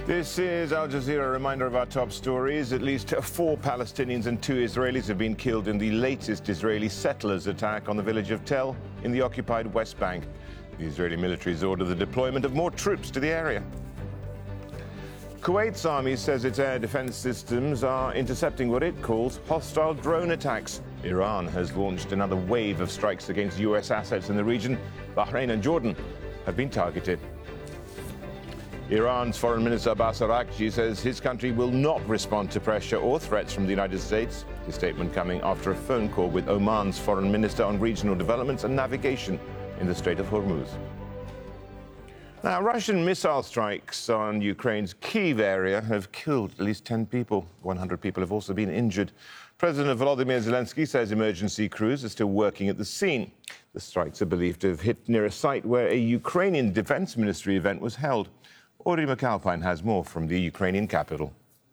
This is Al Jazeera. A reminder of our top stories. At least 4 Palestinians and 2 Israelis have been killed in the latest Israeli settlers' attack on the village of Tel in the occupied West Bank. The Israeli military has ordered the deployment of more troops to the area. Kuwait's army says its air defense systems are intercepting what it calls hostile drone attacks. Iran has launched another wave of strikes against U.S. assets in the region. Bahrain and Jordan have been targeted. Iran's Foreign Minister Abbas Araghchi says his country will not respond to pressure or threats from the United States. His statement coming after a phone call with Oman's Foreign Minister on regional developments and navigation in the Strait of Hormuz. Now, Russian missile strikes on Ukraine's Kyiv area have killed at least 10 people. 100 people have also been injured. President Volodymyr Zelensky says emergency crews are still working at the scene. The strikes are believed to have hit near a site where a Ukrainian Defense Ministry event was held. Audrey McAlpine has more from the Ukrainian capital.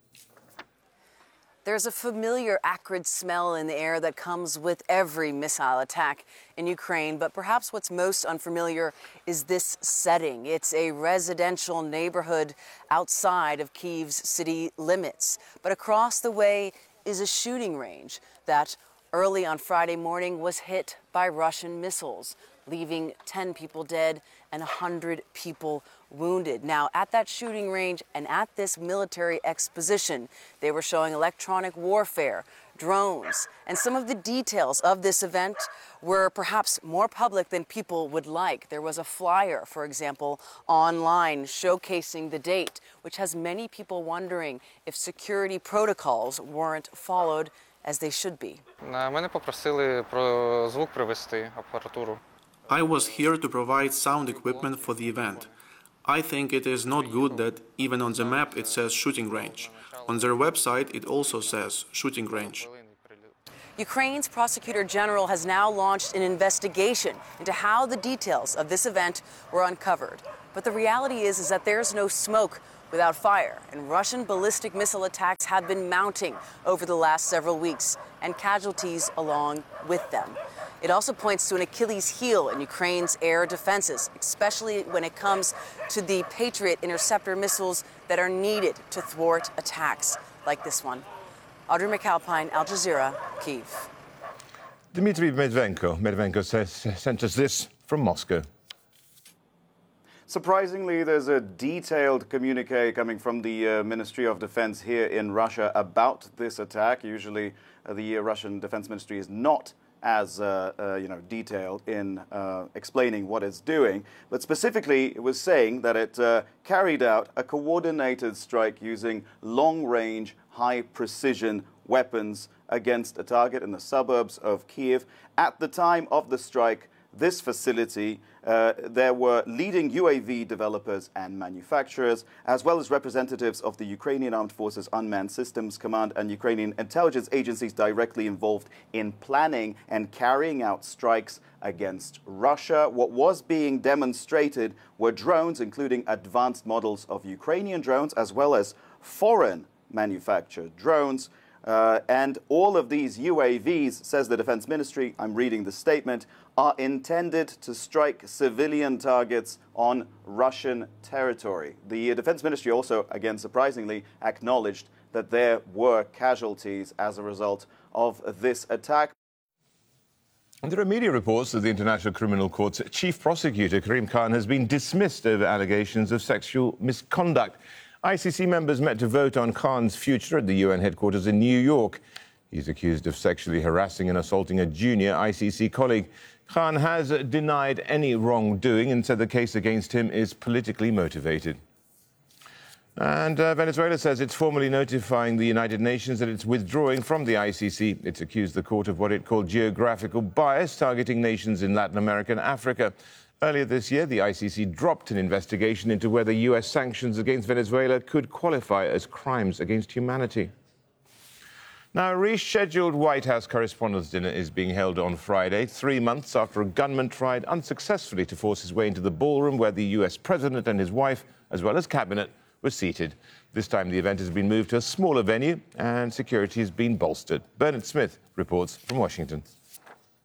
There's a familiar acrid smell in the air that comes with every missile attack in Ukraine, but perhaps what's most unfamiliar is this setting. It's a residential neighborhood outside of Kyiv's city limits, but across the way is a shooting range that early on Friday morning was hit by Russian missiles, leaving 10 people dead and 100 people wounded. Now, at that shooting range and at this military exposition, they were showing electronic warfare, drones, and some of the details of this event were perhaps more public than people would like. There was a flyer, for example, online showcasing the date, which has many people wondering if security protocols weren't followed as they should be. Мене попросили про звук привезти апаратуру. I was here to provide sound equipment for the event. I think it is not good that even on the map it says shooting range. On their website it also says shooting range. Ukraine's prosecutor general has now launched an investigation into how the details of this event were uncovered. But the reality is that there's no smoke without fire, and Russian ballistic missile attacks have been mounting over the last several weeks, and casualties along with them. It also points to an Achilles heel in Ukraine's air defenses, especially when it comes to the Patriot interceptor missiles that are needed to thwart attacks like this one. Audrey McAlpine, Al Jazeera, Kyiv. Dmitry Medvedenko sent us this from Moscow. Surprisingly, there's a detailed communique coming from the Ministry of Defense here in Russia about this attack. Usually, the Russian Defense Ministry is not as detailed in explaining what it's doing. But specifically, it was saying that it carried out a coordinated strike using long-range, high-precision weapons against a target in the suburbs of Kyiv. At the time of the strike, this facility, there were leading UAV developers and manufacturers, as well as representatives of the Ukrainian Armed Forces Unmanned Systems Command and Ukrainian intelligence agencies directly involved in planning and carrying out strikes against Russia. What was being demonstrated were drones, including advanced models of Ukrainian drones, as well as foreign manufactured drones. And all of these UAVs, says the Defense Ministry, I'm reading the statement, are intended to strike civilian targets on Russian territory. The Defense Ministry also, again surprisingly, acknowledged that there were casualties as a result of this attack. And there are media reports that the International Criminal Court's chief prosecutor, Karim Khan, has been dismissed over allegations of sexual misconduct. ICC members met to vote on Khan's future at the UN headquarters in New York. He's accused of sexually harassing and assaulting a junior ICC colleague. Khan has denied any wrongdoing and said the case against him is politically motivated. And Venezuela says it's formally notifying the United Nations that it's withdrawing from the ICC. It's accused the court of what it called geographical bias, targeting nations in Latin America and Africa. Earlier this year, the ICC dropped an investigation into whether U.S. sanctions against Venezuela could qualify as crimes against humanity. Now, a rescheduled White House Correspondents' Dinner is being held on Friday, 3 months after a gunman tried unsuccessfully to force his way into the ballroom where the U.S. president and his wife, as well as cabinet, were seated. This time, the event has been moved to a smaller venue and security has been bolstered. Bernard Smith reports from Washington.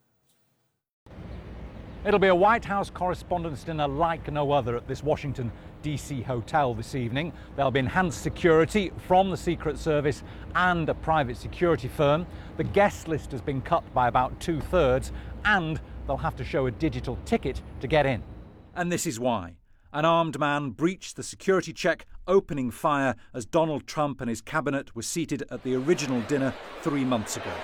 It'll be a White House Correspondents' Dinner like no other at this Washington DC hotel this evening. There'll be enhanced security from the Secret Service and a private security firm. The guest list has been cut by about 2/3, and they'll have to show a digital ticket to get in. And this is why. An armed man breached the security check, opening fire as Donald Trump and his cabinet were seated at the original dinner 3 months ago.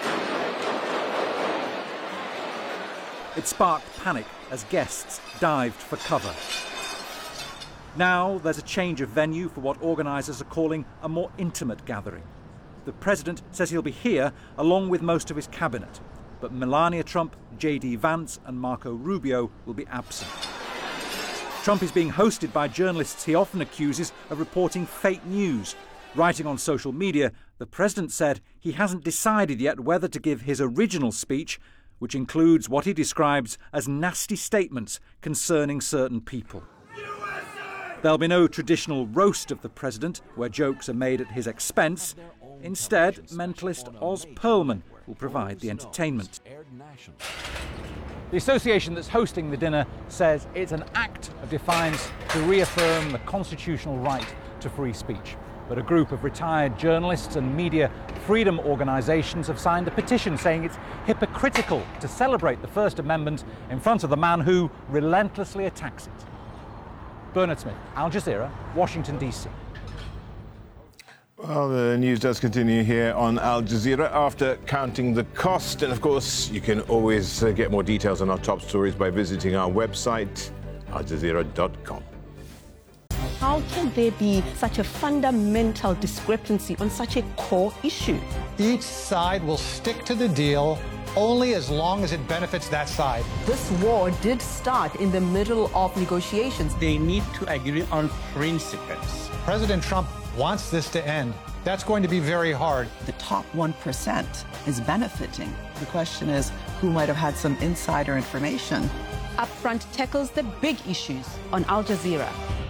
It sparked panic as guests dived for cover. Now there's a change of venue for what organisers are calling a more intimate gathering. The president says he'll be here along with most of his cabinet, but Melania Trump, J.D. Vance and Marco Rubio will be absent. Trump is being hosted by journalists he often accuses of reporting fake news. Writing on social media, the president said he hasn't decided yet whether to give his original speech, which includes what he describes as nasty statements concerning certain people. There'll be no traditional roast of the president, where jokes are made at his expense. Instead, mentalist Oz Perlman will provide the entertainment. The association that's hosting the dinner says it's an act of defiance to reaffirm the constitutional right to free speech. But a group of retired journalists and media freedom organisations have signed a petition saying it's hypocritical to celebrate the First Amendment in front of the man who relentlessly attacks it. Bernard Smith, Al Jazeera, Washington, D.C. Well, the news does continue here on Al Jazeera after counting the cost. And of course, you can always get more details on our top stories by visiting our website, aljazeera.com. How can there be such a fundamental discrepancy on such a core issue? Each side will stick to the deal only as long as it benefits that side. This war did start in the middle of negotiations. They need to agree on principles. President Trump wants this to end. That's going to be very hard. The top 1% is benefiting. The question is, who might have had some insider information? Upfront tackles the big issues on Al Jazeera.